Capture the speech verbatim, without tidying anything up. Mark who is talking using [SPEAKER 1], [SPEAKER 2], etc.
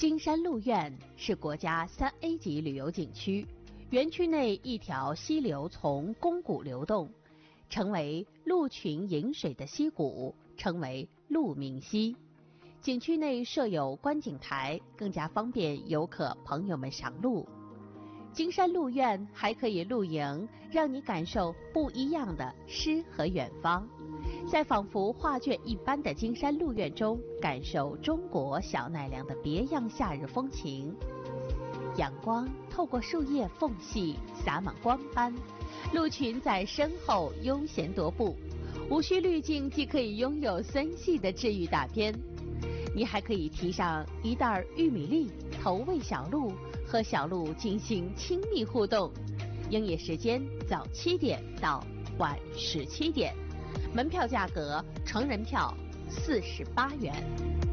[SPEAKER 1] 金山鹿苑是国家三 A 级旅游景区，园区内一条溪流从宫谷流动，成为鹿群饮水的溪谷，称为鹿鸣溪。景区内设有观景台，更加方便游客朋友们赏鹿。金山鹿苑还可以露营，让你感受不一样的诗和远方。在仿佛画卷一般的金山鹿苑中，感受中国小奈良的别样夏日风情。阳光透过树叶缝隙洒满光斑，鹿群在身后悠闲踱步，无需滤镜既可以拥有森系的治愈大片。你还可以提上一袋玉米粒，投喂小鹿，和小鹿进行亲密互动。营业时间早七点到晚十七点，门票价格成人票四十八元。